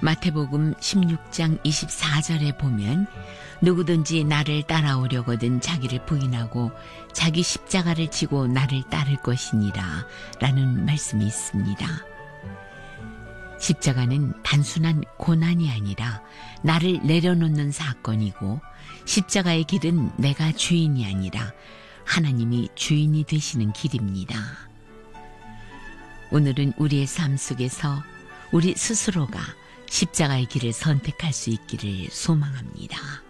마태복음 16장 24절에 보면 누구든지 나를 따라오려거든 자기를 부인하고 자기 십자가를 지고 나를 따를 것이니라 라는 말씀이 있습니다. 십자가는 단순한 고난이 아니라 나를 내려놓는 사건이고 십자가의 길은 내가 주인이 아니라 하나님이 주인이 되시는 길입니다. 오늘은 우리의 삶 속에서 우리 스스로가 십자가의 길을 선택할 수 있기를 소망합니다.